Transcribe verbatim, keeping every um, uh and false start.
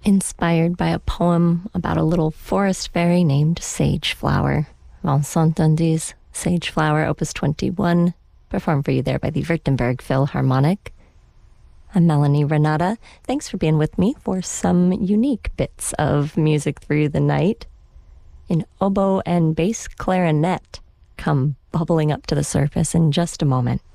inspired by a poem about a little forest fairy named Sageflower. Vincent Dundy's Sageflower, Opus twenty-one, performed for you there by the Württemberg Philharmonic. I'm Melanie Renata. Thanks for being with me for some unique bits of music through the night. An oboe and bass clarinet come bubbling up to the surface in just a moment.